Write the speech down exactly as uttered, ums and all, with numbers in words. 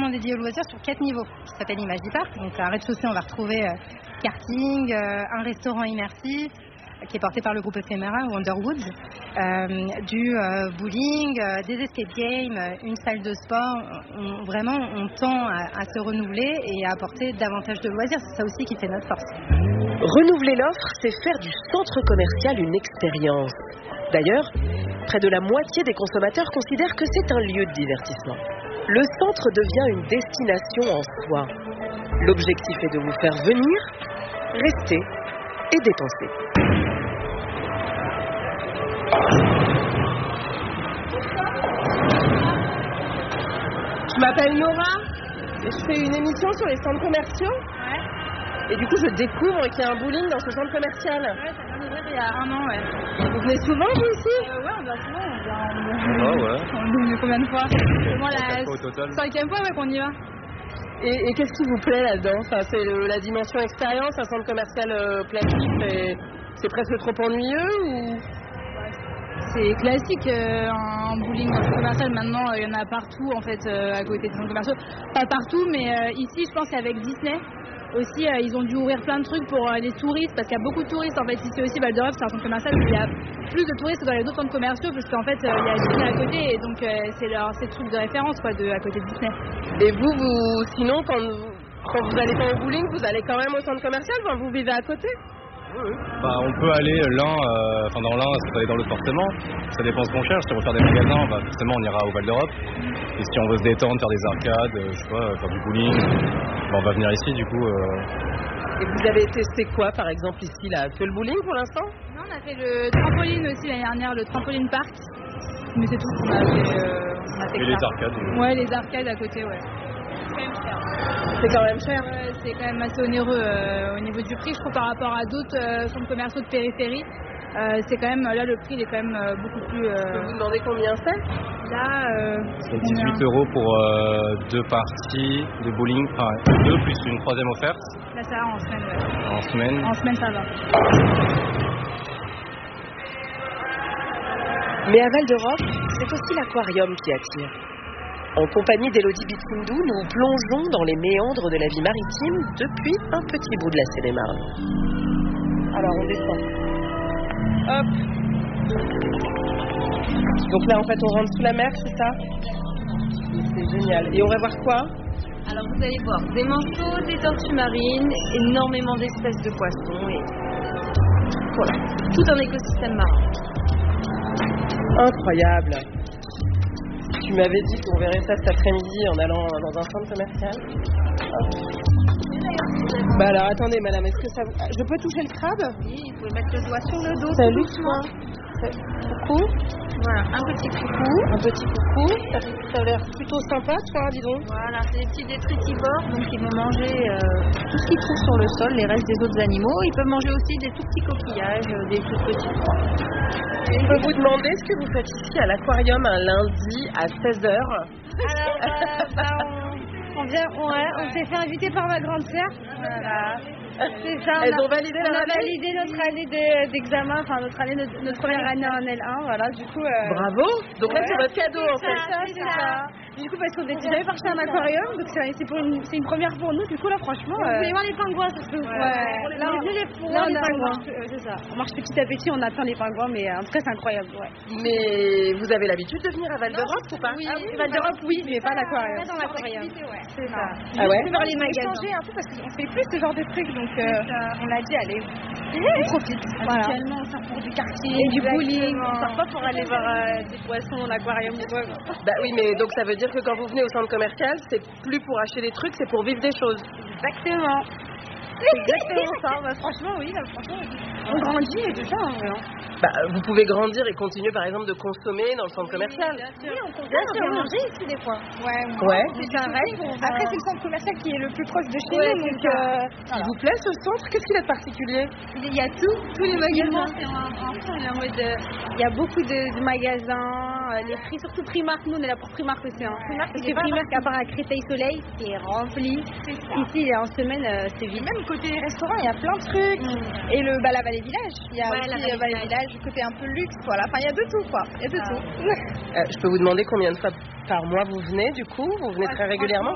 vraiment dédié aux loisirs sur quatre niveaux, qui s'appelle Imagery Park. Donc à rez-de-chaussée, on va retrouver euh, karting, euh, un restaurant immersif, qui est porté par le groupe éphéméra Wonderwoods, euh, du euh, bowling, euh, des escape games, euh, une salle de sport. On, vraiment, on tend à, à se renouveler et à apporter davantage de loisirs. C'est ça aussi qui fait notre force. Renouveler l'offre, c'est faire du centre commercial une expérience. D'ailleurs, près de la moitié des consommateurs considèrent que c'est un lieu de divertissement. Le centre devient une destination en soi. L'objectif est de vous faire venir, rester et dépenser. Je m'appelle Nora et je fais une émission sur les centres commerciaux. Ouais. Et du coup, je découvre qu'il y a un bowling dans ce centre commercial. Ouais, ça vient d'ouvrir il y a un an, ouais. Vous venez souvent, vous aussi? euh, Ouais, on va souvent. On vient, on, Ah ouais. on est venu combien de fois? C'est moi la Au total. cinquième fois ouais, qu'on y va. Et, et qu'est-ce qui vous plaît là-dedans? Enfin, c'est le- la dimension expérience, un centre commercial euh, classique, c'est, c'est presque trop ennuyeux ou... C'est classique, euh, un bowling dans le centre commercial. Maintenant, il euh, y en a partout en fait euh, à côté des centres commerciaux. Pas partout, mais euh, ici, je pense qu'avec Disney aussi, euh, ils ont dû ouvrir plein de trucs pour euh, les touristes, parce qu'il y a beaucoup de touristes. En fait, ici aussi, Val d'Europe, c'est un centre commercial où il y a plus de touristes que dans les autres centres commerciaux, parce qu'en fait, euh, il y a Disney à côté, et donc euh, c'est leur c'est le truc de référence quoi, de à côté de Disney. Et vous, vous sinon, quand vous, quand vous allez pas au bowling, vous allez quand même au centre commercial? Enfin, vous vivez à côté? Bah, on peut aller l'un, euh, enfin dans l'un, ça peut aller dans l'autre forcément. Ça dépend ce qu'on cherche. Si on veut faire des magasins, bah, forcément on ira au Val d'Europe. Et si on veut se détendre, faire des arcades, euh, je sais pas, faire du bowling, bah, on va venir ici du coup. Euh... Et vous avez testé quoi, par exemple, ici, là? Que le bowling pour l'instant? Non, on a fait le trampoline aussi l'année dernière, le trampoline park. Mais c'est tout. On a fait, euh, on a fait Et que les ça. arcades. euh. Ouais, les arcades à côté, ouais. C'est quand même cher. C'est quand même cher. Ouais, c'est quand même assez onéreux euh, au niveau du prix, je trouve, par rapport à d'autres euh, centres commerciaux de périphérie. Euh, c'est quand même, là, le prix il est quand même euh, beaucoup plus. Je peux Euh, vous demander combien c'est? là, euh, C'est combien dix-huit euros pour euh, deux parties de bowling, enfin deux plus une troisième offerte Là, ça va en semaine, ouais. en semaine. En semaine, ça va. Mais à Val d'Europe, c'est aussi l'aquarium qui attire. En compagnie d'Élodie Bitsindou, nous plongeons dans les méandres de la vie maritime depuis un petit bout de la Seine-et-Marne. Alors, on descend. Hop. Donc là, en fait, on rentre sous la mer, c'est ça? C'est génial. Et on va voir quoi? Alors vous allez voir des manchots, des tortues marines, énormément d'espèces de poissons et voilà, tout un écosystème marin. Incroyable. Tu m'avais dit qu'on verrait ça cet après-midi en allant dans un centre commercial. Hop. Bah alors attendez madame, est-ce que ça vous... Je peux toucher le crabe? Oui, vous pouvez mettre le doigt sur le dos. Salut tout toi. doucement. Coucou. Voilà, un petit coucou. Un petit coucou. Ça, ça a l'air plutôt sympa, toi, dis donc. Voilà, c'est des petits détritivores, donc ils vont manger euh, tout ce qu'ils trouvent sur le sol, les restes des autres animaux. Ils peuvent manger aussi des tout petits coquillages, euh, des tout petits. Je peux vous demander ce que vous faites ici à l'aquarium un lundi à seize heures? Alors, euh, bah, on, on, vient, ouais, on s'est fait inviter par ma grande sœur. Voilà. C'est ça. Elles on a, ont validé on leur a année? validé notre année de- d'examen, enfin notre année, notre, notre première année en L un, voilà. Du coup. Euh, Bravo. Donc là, ouais. c'est votre cadeau en C'est fait. ça, c'est ça. Du coup, parce qu'on n'était jamais parti à un aquarium, donc c'est c'est pour une, c'est une première pour nous. Du coup, là, franchement. Vous euh, voulez voir les pingouins, ça se peut. Ouais. Là, on, les là, on a- on marche, euh, c'est ça. On marche petit à petit, on atteint les pingouins, mais euh, en tout cas, c'est incroyable. Ouais. Mais vous avez l'habitude de venir à Val d'Europe ou pas? Oui, Val d'Europe, oui, mais pas l'aquarium. Dans l'aquarium. C'est ça. Ah ouais? On voir les magasins. Changer un peu parce qu'on fait plus ce genre de trucs, donc euh, on a dit allez, on profite. Voilà. Actuellement, on sort pour du quartier, et du bowling. On sort pas pour aller voir euh, des poissons, l'aquarium ou quoi. Bah oui, mais donc ça veut dire que quand vous venez au centre commercial, c'est plus pour acheter des trucs, c'est pour vivre des choses. Exactement. C'est exactement ça. Bah, franchement, oui. Là, franchement, on grandit et tout ça. En vrai, hein. Bah, vous pouvez grandir et continuer par exemple de consommer dans le centre commercial. Oui, on consomme, on vient manger ici des fois. Ouais. Ouais. C'est un rêve. Après, c'est le centre commercial qui est le plus proche de chez Ouais, nous. Donc, c'est ça. euh, Il vous plaît ce centre? Qu'est-ce qu'il a de particulier? il y a tout, tous les magasins. C'est un, un fond, il est en mode, euh, il y a beaucoup de, de magasins, euh, les prix, surtout Primark. Nous, on est là pour Primark aussi. Hein. Primark, parce que Primark, à part à Créteil Soleil, c'est rempli. Ici, en semaine, euh, c'est vide. Même côté restaurant, il y a plein de trucs. Mm. Et le bah, la Vallée Village. Il y a Ouais, aussi la la Vallée Vallée Village, le côté un peu luxe, voilà. Enfin, il y a de tout, quoi. Il y a de Ah. tout. Euh, je peux vous demander combien de fois par mois vous venez du coup? Vous venez très régulièrement?